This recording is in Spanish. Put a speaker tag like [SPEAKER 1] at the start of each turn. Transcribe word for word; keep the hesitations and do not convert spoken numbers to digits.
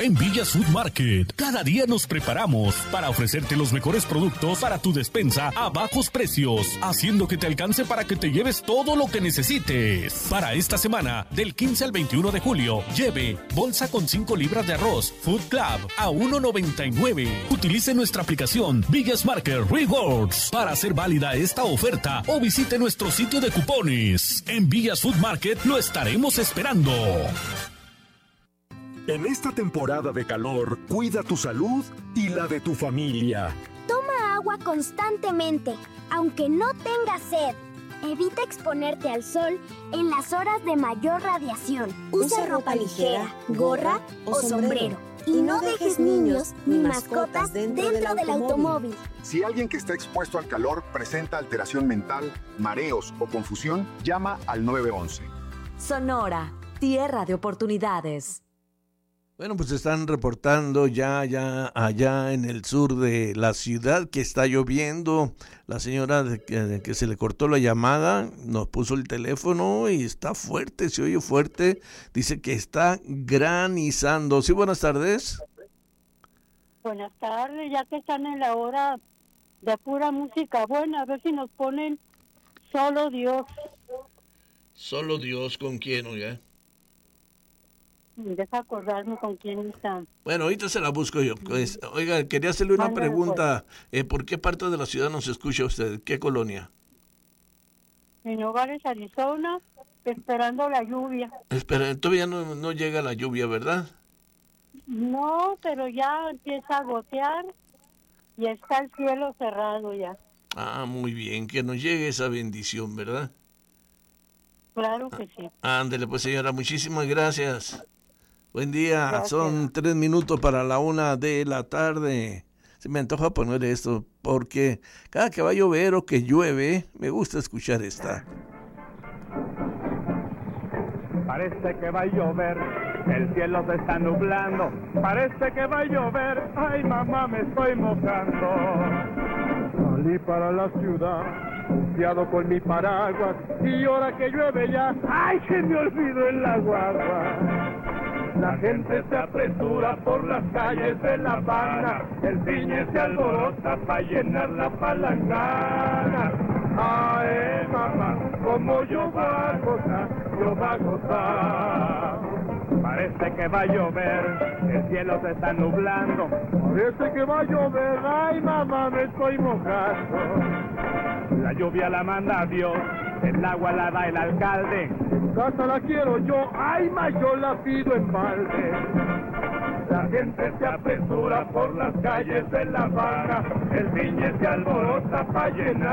[SPEAKER 1] En Villas Food Market, cada día nos preparamos para ofrecerte los mejores productos para tu despensa a bajos precios, haciendo que te alcance para que te lleves todo lo que necesites. Para esta semana, del quince al veintiuno de julio, lleve bolsa con cinco libras de arroz Food Club a uno noventa y nueve. Utilice nuestra aplicación Villas Market Rewards para hacer válida esta oferta o visite nuestro sitio de cupones. En Villas Food Market lo estaremos esperando.
[SPEAKER 2] En esta temporada de calor, cuida tu salud y la de tu familia.
[SPEAKER 3] Toma agua constantemente, aunque no tengas sed. Evita exponerte al sol en las horas de mayor radiación. Usa ropa ligera, gorra o sombrero. Y no dejes niños ni mascotas dentro del automóvil.
[SPEAKER 4] Si alguien que está expuesto al calor presenta alteración mental, mareos o confusión, llama al nueve once.
[SPEAKER 5] Sonora, tierra de oportunidades.
[SPEAKER 6] Bueno, pues están reportando ya, ya allá en el sur de la ciudad que está lloviendo. La señora de que, de que se le cortó la llamada nos puso el teléfono y está fuerte, se oye fuerte. Dice que está granizando. Sí, buenas tardes.
[SPEAKER 7] Buenas tardes, ya que están en la hora de pura música buena, a ver si nos ponen Solo Dios.
[SPEAKER 6] Solo Dios, ¿con quién, oiga?
[SPEAKER 7] Deja acordarme con quién está.
[SPEAKER 6] Bueno, ahorita se la busco yo. Pues, oiga, quería hacerle una
[SPEAKER 7] Mándale,
[SPEAKER 6] pregunta. Eh, ¿Por qué parte de la ciudad nos escucha usted? ¿Qué colonia?
[SPEAKER 7] En Nogales, Arizona, esperando la lluvia.
[SPEAKER 6] Espera, todavía no, no llega la lluvia, ¿verdad?
[SPEAKER 7] No, pero ya empieza a gotear y está el cielo cerrado ya.
[SPEAKER 6] Ah, muy bien, que nos llegue esa bendición, ¿verdad?
[SPEAKER 7] Claro que sí.
[SPEAKER 6] Ándele, pues señora, muchísimas gracias. Buen día,
[SPEAKER 7] Gracias.
[SPEAKER 6] Son tres minutos para la una de la tarde. Se me antoja poner esto porque cada que va a llover o que llueve, me gusta escuchar esta.
[SPEAKER 8] Parece que va a llover, el cielo se está nublando. Parece que va a llover, ay mamá me estoy mojando. Salí para la ciudad, confiado con mi paraguas, y ahora que llueve ya, ay que me olvido el la guagua. La gente se apresura por las calles de La Habana, el ciñe se alborota para llenar la palangana. Ay, mamá, como yo va a gozar, yo va a gozar. Parece que va a llover, el cielo se está nublando. Parece que va a llover, ay mamá, me estoy mojando. La lluvia la manda Dios, el agua la da el alcalde. Casa la quiero yo, ay ma, yo la pido en balde. La gente se apresura por las calles de La Habana, el viñe se alborota para llenar